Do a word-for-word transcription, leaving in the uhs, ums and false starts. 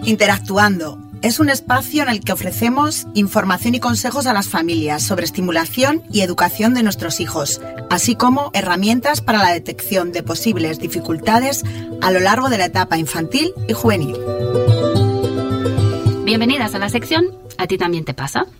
Interactuando es un espacio en el que ofrecemos información y consejos a las familias sobre estimulación y educación de nuestros hijos, así como herramientas para la detección de posibles dificultades a lo largo de la etapa infantil y juvenil. Bienvenidas a la sección ¿A ti también te pasa?